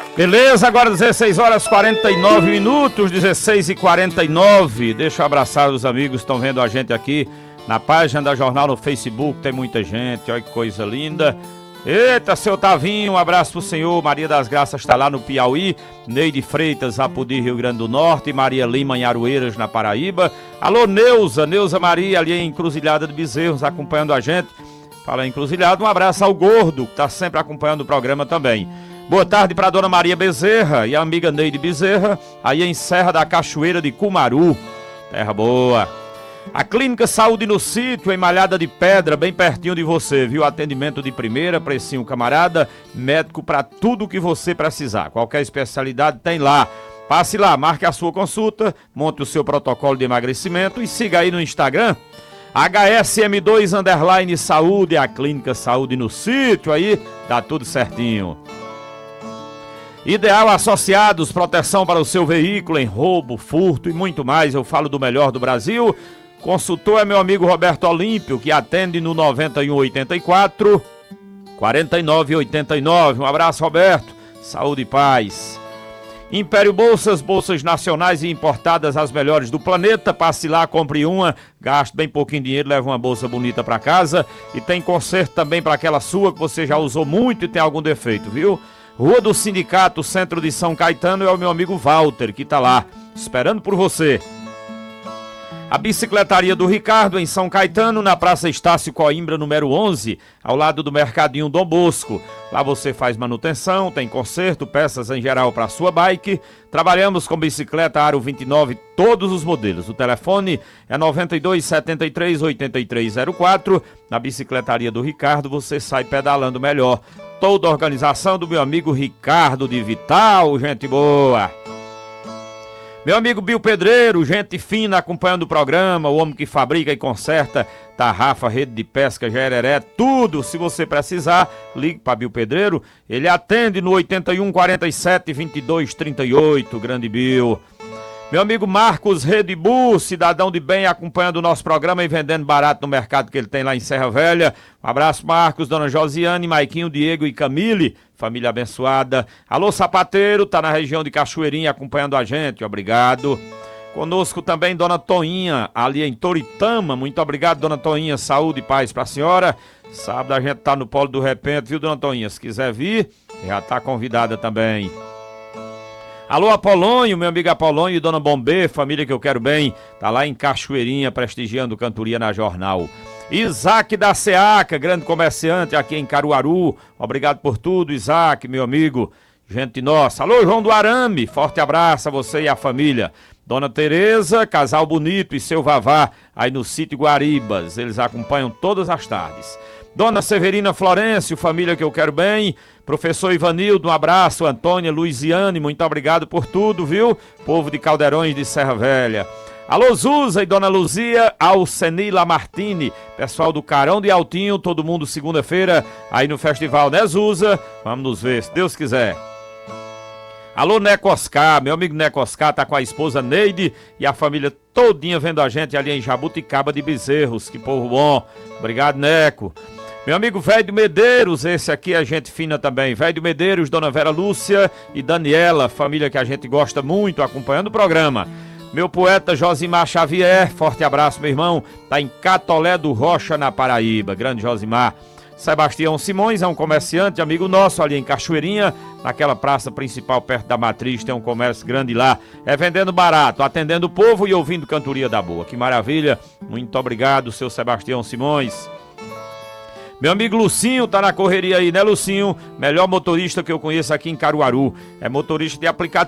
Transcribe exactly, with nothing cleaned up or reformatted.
Beleza, agora dezesseis horas e quarenta e nove minutos, dezesseis e quarenta e nove. Deixa eu abraçar os amigos que estão vendo a gente aqui na página da Jornal no Facebook. Tem muita gente, olha que coisa linda. Eita, seu Tavinho, um abraço pro senhor. Maria das Graças está lá no Piauí. Neide Freitas, Apodi, Rio Grande do Norte. Maria Lima, em Aroeiras, na Paraíba. Alô, Neuza, Neuza Maria, ali em Encruzilhada de Bezerros, acompanhando a gente. Fala em Encruzilhada, um abraço ao Gordo, que está sempre acompanhando o programa também. Boa tarde para Dona Maria Bezerra e a amiga Neide Bezerra, aí em Serra da Cachoeira de Cumaru. Terra boa. A Clínica Saúde no Sítio, em Malhada de Pedra, bem pertinho de você, viu? Atendimento de primeira, precinho camarada, médico para tudo que você precisar. Qualquer especialidade tem lá. Passe lá, marque a sua consulta, monte o seu protocolo de emagrecimento e siga aí no Instagram. H S M dois underline saúde, a Clínica Saúde no Sítio, aí dá tudo certinho. Ideal Associados, proteção para o seu veículo em roubo, furto e muito mais. Eu falo do melhor do Brasil. Consultor é meu amigo Roberto Olímpio, que atende no noventa e um oitenta e quatro, quarenta e nove oitenta e nove. Um abraço, Roberto. Saúde e paz. Império Bolsas, bolsas nacionais e importadas, as melhores do planeta. Passe lá, compre uma, gaste bem pouquinho dinheiro, leva uma bolsa bonita para casa. E tem conserto também para aquela sua que você já usou muito e tem algum defeito, viu? Rua do Sindicato, centro de São Caetano, é o meu amigo Walter, que tá lá, esperando por você. A Bicicletaria do Ricardo, em São Caetano, na Praça Estácio Coimbra, número onze, ao lado do Mercadinho Dom Bosco. Lá você faz manutenção, tem conserto, peças em geral para sua bike. Trabalhamos com bicicleta Aro vinte e nove, todos os modelos. O telefone é nove dois sete três oito três zero quatro. Na Bicicletaria do Ricardo você sai pedalando melhor. Toda a organização do meu amigo Ricardo de Vital, gente boa. Meu amigo Bill Pedreiro, gente fina acompanhando o programa, o homem que fabrica e conserta tarrafa, rede de pesca, jereré, tudo. Se você precisar, ligue para Bill Pedreiro, ele atende no oito um quatro sete, vinte e dois trinta e oito, grande Bill. Meu amigo Marcos Redibu, cidadão de bem, acompanhando o nosso programa e vendendo barato no mercado que ele tem lá em Serra Velha. Um abraço, Marcos, Dona Josiane, Maiquinho, Diego e Camille, família abençoada. Alô, sapateiro, tá na região de Cachoeirinha acompanhando a gente, obrigado. Conosco também Dona Toinha, ali em Toritama, muito obrigado, Dona Toinha, saúde e paz pra senhora. Sábado a gente tá no Polo do Repente, viu, Dona Toinha? Se quiser vir, já tá convidada também. Alô, Apolônio, meu amigo Apolônio e Dona Bombê, família que eu quero bem, tá lá em Cachoeirinha, prestigiando Cantoria na Jornal. Isaac da Seaca, grande comerciante aqui em Caruaru, obrigado por tudo, Isaac, meu amigo, gente nossa. Alô, João do Arame, forte abraço a você e a família. Dona Tereza, casal bonito e seu Vavá, aí no sítio Guaribas, eles acompanham todas as tardes. Dona Severina Florencio, família que eu quero bem. Professor Ivanildo, um abraço. Antônia, Luiziane, muito obrigado por tudo, viu? Povo de Caldeirões de Serra Velha. Alô, Zuza e Dona Luzia, Alcenila Martini, pessoal do Carão de Altinho, todo mundo segunda-feira aí no festival, né, Zuza? Vamos nos ver, se Deus quiser. Alô, Neco Oscar, meu amigo Neco Oscar tá com a esposa Neide e a família todinha vendo a gente ali em Jabuticaba de Bezerros, que povo bom. Obrigado, Neco. Meu amigo Velho Medeiros, esse aqui é gente fina também. Velho Medeiros, Dona Vera Lúcia e Daniela, família que a gente gosta muito, acompanhando o programa. Meu poeta Josimar Xavier, forte abraço, meu irmão. Tá em Catolé do Rocha, na Paraíba. Grande Josimar. Sebastião Simões é um comerciante, amigo nosso ali em Cachoeirinha, naquela praça principal perto da Matriz, tem um comércio grande lá. É vendendo barato, atendendo o povo e ouvindo cantoria da boa. Que maravilha. Muito obrigado, seu Sebastião Simões. Meu amigo Lucinho tá na correria aí, né, Lucinho? Melhor motorista que eu conheço aqui em Caruaru. É motorista de aplicativo.